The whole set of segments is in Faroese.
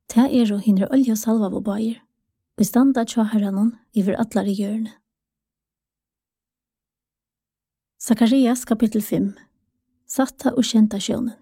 Ta og hinner olje og salva på bajer. Vi standa tja herranon iver atlar i hjørne. Sakarias kapittel 5. Satta og kjenta sjønen.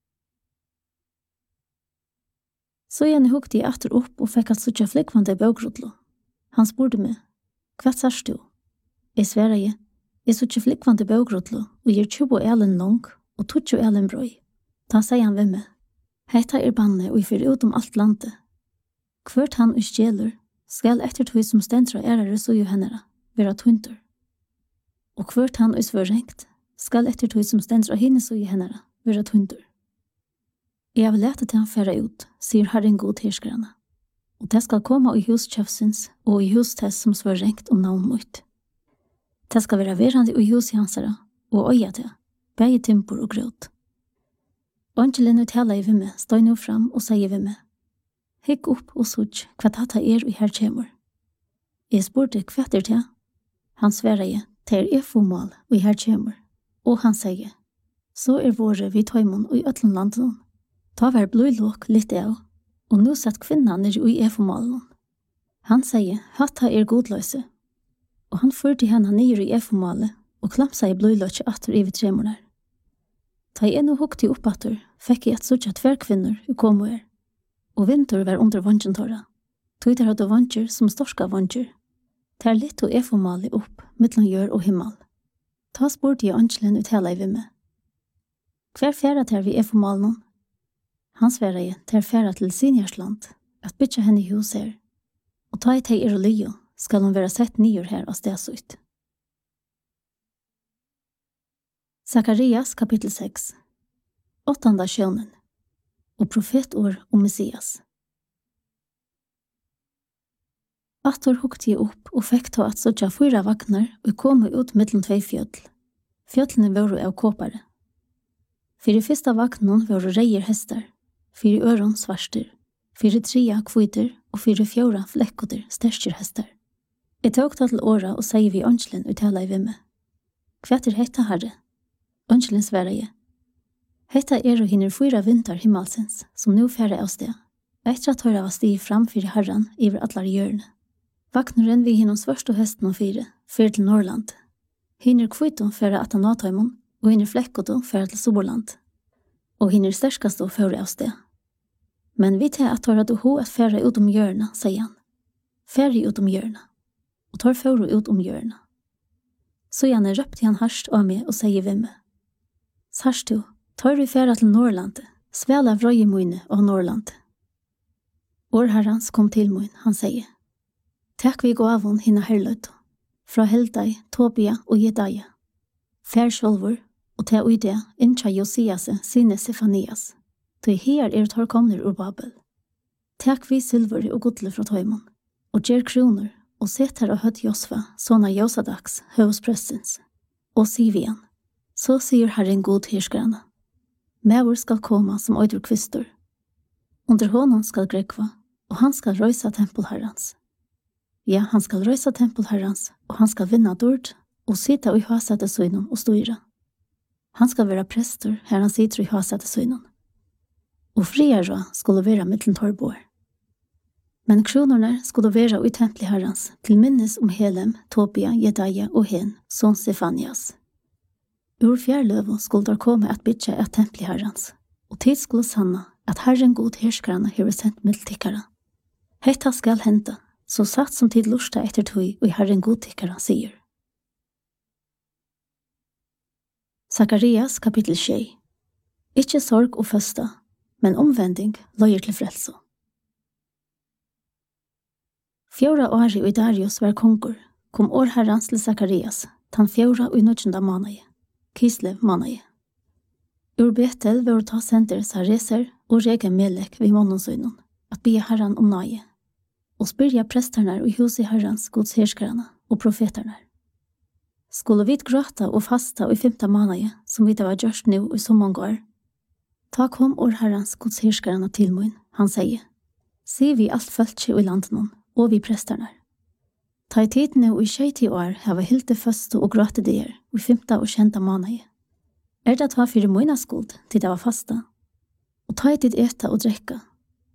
Så jeg hukte jeg atter opp og fikk at suttja flikvande i bøgrotlo. Han spurte meg, hva sørst du? Jeg sverre jeg suttja flikvande i bøgrotlo og gir 20 elen lang og 20 elen brøy. Da sier han ved meg, heita banne og fyr ut alt landet. Hvert han og stjeler skal etter tog som stendra ærare så jo hennere være tunter. Og hvert han og svørengt skal etter tog som stendra hinne så jo hennere være tunter. Jeg vil lete til han færa ut, sier Herren god herskerne. Og det skal komme i huskjøfsins og i hustess som svørengt om navn mot. Det skal være verande i hus i hansara og øya til, begge timpor og grøt. Angelen uttaler ved meg, stod nå fram og sier ved meg, hikk opp og sutt hva tata og her kjemur. Jeg spurte hva til. Han sverre til efomål og her kjemur. Og han sier, så våre vi tøymon og i øtlen landen. Ta var blodlåk litt av, og nå satt kvinnan nere i efomålen. Han sier, hatta godløse. Og han førte henne nere i efomålet og klamsa i blodlåk atter i vitremornar. Ta jeg nå hukte opp atter, fikk jeg et suttja tverrkvinner i komoer. Og vinter var under vannkjentorra. Tog der hadde vannkjer som storska vannkjer. Der litt og efomalig opp, mittlen jør og himmel. Ta spurte jeg angelen uttala i vimme. Hver færa ter vi efomalen? Han sverre jeg ter færa til Sinjarsland, at bytja henne i hus her. Og ta i teg og lio, skal hun være sett nyer her av stedsut. Sakarias kapittel 6. 8. sjønen. Og profetår om Messias. Atter hukte jeg opp og fikk ta at sådja 4 vaknar og kom ut mellom 2 fjøtl. Fjøtlene var av kåpare. For i første vaknen var reier hester, 4 øron svarster, 4 3 kviter og 4 4 flekkoter sterskjer hester. Jeg tok ta til åra og sier vi angelen uttala i vimme. Hva heita herre? Angelen sverre jeg. Hetta og hinner 4 vinter himmelsens, som nå færre av sted. Etter at høyre var stig framfyr herren iver atlar hjørne. Vakneren vi hinnom svørst og hesten og 4, fyr til Norrland. Hinner kviton færre at han natøymon, og hinner flekkoto færre til Soborland. Og hinner sterskast og færre av sted. Men vi til at høyre du ho at færre ut om hjørne, sier han. Færre ut om hjørne. Og tar færre ut om hjørne. Så gjerne røpte han harst av meg og sier ved meg. Sarst du, tar vi færa til Norrland, svæla vrøye møyne av Norrland. Årherrans kom til møyn, han sier. Takk vi gå avon hinna herløyto, fra Heldai, Tobia og Jedaia. Fær sjolvor, og ta uide, inntja Josiase, sine Sefanias. Tøy her tar komner ur Babel. Takk vi silver og godle fra tøymon, og gjer kroner, og set her og høtt Josfa, sånne Josadaks, høvsprestens. Og sier vi han, så sier Herren god herskerne. Mævor skal komma som øyder kvistor. Under honom skal grekva, og han skal røysa tempelherrans. Ja, han skal røysa tempelherrans, og han skal vinna dord, og sitta i hasete søgnon og styra. Han skal være prester, her han sitter i hasete søgnon. Og friere skulle være mittlen torrbor. Men kronorna skulle være i tempelherrans, til minnes om Helem, Tobia, Jedaia og Hen, som Sefanias. Ur fjärlövo skulle der komme at bytja et tempel herrans, og tid skulle sanna at Herren god herskarna hever sendt middel Hetta skal henta, så satt som tid lusta etter tøy og Herren god tikkara sier. Sakarias kapittel 6. Ikke sorg og føsta, men omvending løyer til frelso. 4 år i Darius var konger, kom årherrans til Sakarias, tan 4 og 19. måned. Kislev manaje. Ur Betel var ta senter Sareser og Rega Melek vid månonsøynon, at be herran om nage, og spyrja prestarnar og hus i herrans gods herskarana og profetarnar. Skulle vi gråta og fasta i 5. måned, som vi det var gjørst nu i så mange år, ta kom or herrans gods herskarana til mun, han sier, se vi alt føltje i landen og vi prestarnar. Ta i tid nu i 20 år hava hilte føste og gråte der i 5. og 20. måned. Det ta 4 måneder skuld til det var fasta, og ta i tid eta og drekka,